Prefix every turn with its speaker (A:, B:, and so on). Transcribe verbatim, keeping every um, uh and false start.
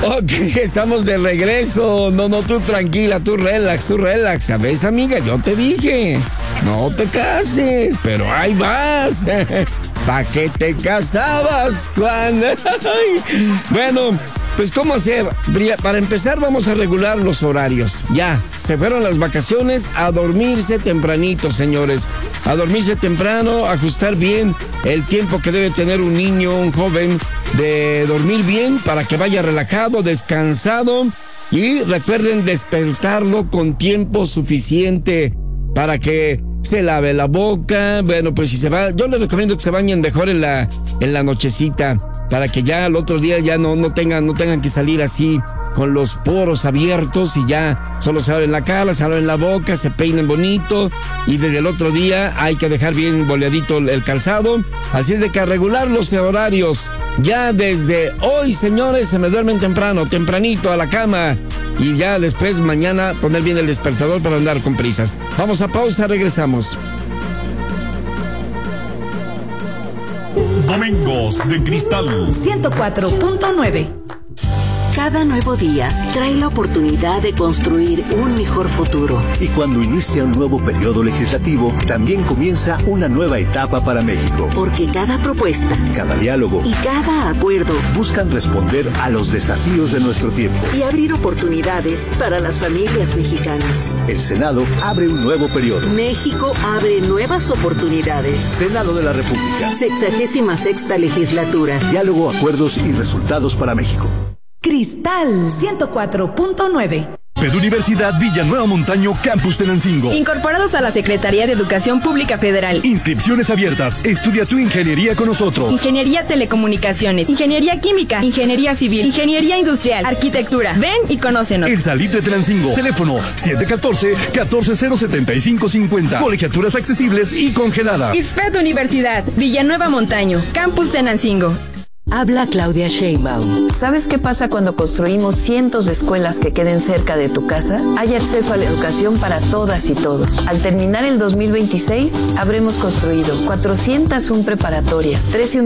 A: Ok, estamos de regreso. No, no, tú tranquila, tú relax, tú relax. ¿Sabes, amiga? Yo te dije, no te cases, pero ahí vas. ¿Para qué te casabas, Juan? Bueno, pues ¿cómo hacer? Para empezar vamos a regular los horarios. Ya, se fueron las vacaciones, a dormirse tempranito, señores. A dormirse temprano, ajustar bien el tiempo que debe tener un niño, un joven, de dormir bien para que vaya relajado, descansado. Y recuerden despertarlo con tiempo suficiente para que se lave la boca. Bueno, pues si se va, yo les recomiendo que se bañen mejor en la, en la nochecita, para que ya al otro día ya no, no tengan, no tengan que salir así con los poros abiertos y ya solo se laven la cara, se laven la boca, se peinen bonito y desde el otro día hay que dejar bien boleadito el calzado. Así es de que a regular los horarios. Ya desde hoy, señores, se me duermen temprano, tempranito a la cama y ya después mañana poner bien el despertador para andar con prisas. Vamos a pausa, regresamos.
B: Domingos de Cristal
C: ciento cuatro punto nueve.
D: Cada nuevo día trae la oportunidad de construir un mejor futuro.
E: Y cuando inicia un nuevo periodo legislativo, también comienza una nueva etapa para México.
D: Porque cada propuesta,
E: cada diálogo
D: y cada acuerdo
E: buscan responder a los desafíos de nuestro tiempo
D: y abrir oportunidades para las familias mexicanas.
E: El Senado abre un nuevo periodo.
D: México abre nuevas oportunidades.
E: Senado de la República.
D: Sexagésima sexta legislatura.
E: Diálogo, acuerdos y resultados para México.
C: Cristal ciento cuatro punto nueve.
B: Peduniversidad Villanueva Montaño, Campus Tenancingo.
F: Incorporados a la Secretaría de Educación Pública Federal.
B: Inscripciones abiertas. Estudia tu ingeniería con nosotros.
F: Ingeniería Telecomunicaciones, Ingeniería Química, Ingeniería Civil, Ingeniería Industrial, Arquitectura. Ven y conócenos.
B: El Salitre Tenancingo. Teléfono siete uno cuatro, uno cuatro cero siete cinco cinco cero. Colegiaturas accesibles y congeladas.
F: ISPED Universidad, Villanueva Montaño, Campus Tenancingo.
G: Habla Claudia Sheinbaum.
H: ¿Sabes qué pasa cuando construimos cientos de escuelas que queden cerca de tu casa? Hay acceso a la educación para todas y todos. Al terminar el dos mil veintiséis, habremos construido cuatrocientas una preparatorias, trece